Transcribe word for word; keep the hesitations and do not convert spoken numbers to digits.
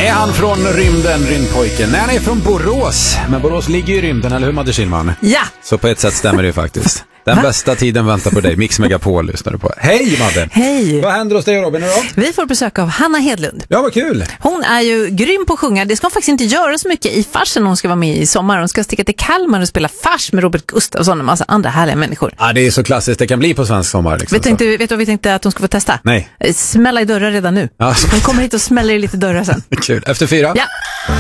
Är han från rymden, rymdpojken? Nej, han är från Borås. Men Borås ligger ju i rymden, eller hur, Madde Kihlman? Ja. Så på ett sätt stämmer det ju faktiskt. Den Va? bästa tiden väntar på dig. Mix Megapol lyssnar du på. Hej Madde! Hej! Vad händer hos dig och Robin idag? Vi får besök av Hanna Hedlund. Ja, vad kul! Hon är ju grym på att sjunga. Det ska hon faktiskt inte göra så mycket i farsen. Hon ska vara med i sommar. Hon ska sticka till Kalmar och spela fars med Robert Gustafsson och en massa andra härliga människor. Ja, det är så klassiskt det kan bli på svensk sommar. Liksom, vet, du inte, vet du vad vi tänkte att hon ska få testa? Nej. Smälla i dörrar redan nu. Ja. Hon kommer hit och smäller i lite dörrar sen. Kul. Efter fyra? Ja.